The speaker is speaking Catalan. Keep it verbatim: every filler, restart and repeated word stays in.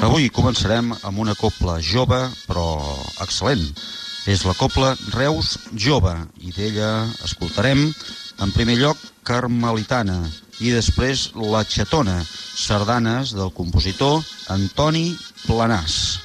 Avui començarem amb una cobla jove, però excel·lent. És la cobla Reus Jove, i d'ella escoltarem, en primer lloc, Carmelitana, i després La Xatona, sardanes del compositor Antoni Planàs.